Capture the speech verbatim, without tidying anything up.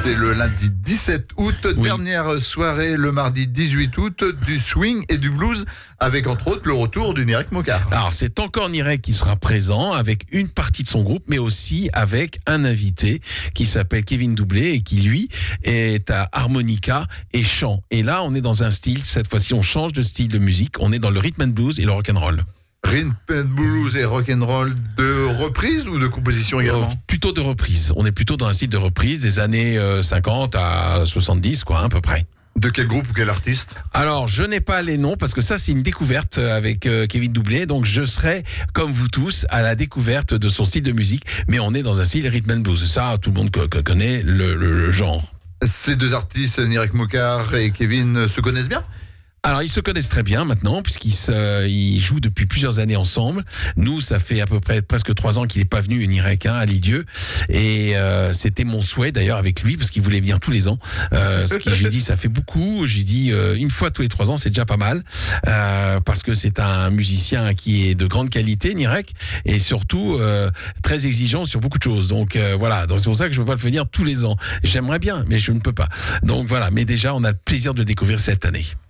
C'est le lundi dix-sept août, Oui. dernière soirée le mardi dix-huit août, du swing et du blues, avec entre autres le retour du Nirek Mokar. Alors, c'est encore Nirek qui sera présent avec une partie de son groupe, mais aussi avec un invité qui s'appelle Kevin Doublé et qui, lui, est à harmonica et chant. Et là, on est dans un style, cette fois-ci, on change de style de musique. On est dans le rhythm and blues et le rock and roll. Rhythm and blues et rock'n'roll de reprise ou de composition également? Euh, plutôt de reprise. On est plutôt dans un style de reprise des années euh, cinquante à soixante-dix, quoi, à peu près. De quel groupe ou quel artiste? Alors, je n'ai pas les noms parce que ça, c'est une découverte avec euh, Kevin Doublé. Donc, je serai, comme vous tous, à la découverte de son style de musique. Mais on est dans un style rhythm and blues. Ça, tout le monde co- co- connaît le, le- le genre. Ces deux artistes, Nirek Mokar et Kevin, se connaissent bien? Alors, ils se connaissent très bien maintenant, puisqu'ils se, ils jouent depuis plusieurs années ensemble. Nous, ça fait à peu près presque trois ans qu'il n'est pas venu, Nirek, hein, à Lidieu. Et euh, c'était mon souhait, d'ailleurs, avec lui, parce qu'il voulait venir tous les ans. Euh, ce qui, je lui ai dit, ça fait beaucoup. J'ai dit, euh, une fois tous les trois ans, c'est déjà pas mal. Euh, parce que c'est un musicien qui est de grande qualité, Nirek, et surtout euh, très exigeant sur beaucoup de choses. Donc, euh, voilà. Donc, c'est pour ça que je ne peux pas le faire venir tous les ans. J'aimerais bien, mais je ne peux pas. Donc, voilà. Mais déjà, on a le plaisir de le découvrir cette année.